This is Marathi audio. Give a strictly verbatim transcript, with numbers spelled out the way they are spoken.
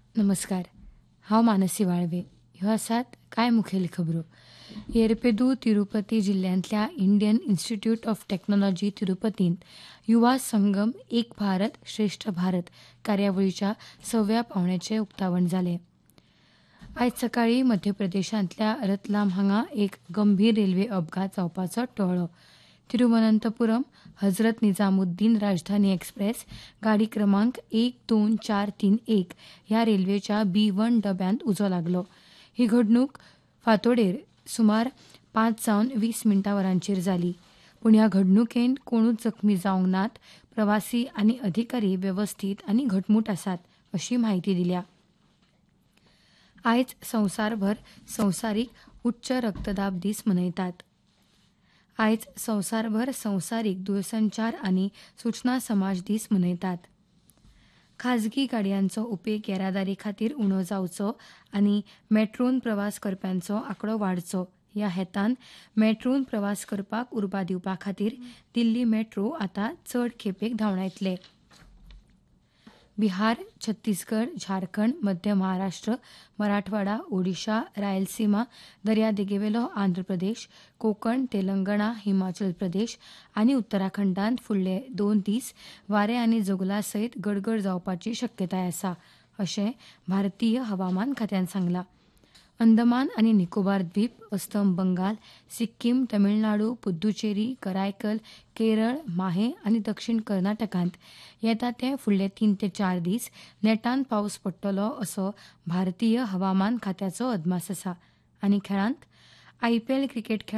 नमस्कार. हांव मानसी वाळवे. ह्यो आसात कांय मुखेल खबरो. येरपेदू तिरुपती जिल्ल्यांतल्या Indian institute of technology तिरुपतींत Yuva Sangam एक भारत श्रेष्ठ भारत कार्यावळीच्या सव्या पावण्याचें उक्तावण जालें. आयज सकाळीं मध्य प्रदेशांतल्या रतलाम हांगा एक गंभीर रेल्वे अपघात जावपाचो टळ्ळो. तिरुवनंतपुरम हजरत निजामुद्दीन राजधानी एक्सप्रेस गाडी क्रमांक एक दोन चार तीन एक ह्या रेल्वेच्या बी वन डब्यांत उजो लागलो. ही घडणूक फांतोडेर सुमार पांच जावन वीस मिनटां वरांचेर जाली. पूण ह्या घडणुकेंत कोणूच जखमी जावंक नात. प्रवासी आनी अधिकारी वेवस्थीत आनी घटमूट आसात अशी माहिती दिल्या. आयज संवसारभर संवसारीक उच्च रक्तदाब दीस मनयतात. आयज संवसारभर संवसारीक दूरसंचार आनी सूचना समाज दीस मनयतात. खाजगी गाडयांचो उपेग येरादारी खातीर उणो जावचो आनी मेट्रोन प्रवास करप्यांचो आंकडो वाडचो ह्या हेतान मेट्रोन प्रवास करपाक उर्बा दिवपा खातीर दिल्ली मेट्रो आतां चड खेपेक धांवडायतले. बिहार, छत्तीसगड, झारखंड, मध्य महाराष्ट्र, मराठवाडा, ओडिशा, रायलसीमा, दर्यादेगेवेलो आंध्र प्रदेश, कोकण, तेलंगणा, हिमाचल प्रदेश आनी उत्तराखंडांत फुडले दोन दीस वारे आनी जोगला सयत गडगड जावपाची शक्यताय आसा अशें भारतीय हवामान खात्यान सांगलां. अंदमान आनी निकोबार द्वीप, अस्तंत बंगाल, सिक्कीम, तमिळनाडू, पुद्दुचेरी, करायकल, केरळ, माहे आनी दक्षिण कर्नाटकांत येता ते फुडले तीन ते चार दीस नेटान पावस पडटलो असो भारतीय हवामान खात्याचो अदमास आसा. आनी खेळांत आयपीएल क्रिकेट खेळ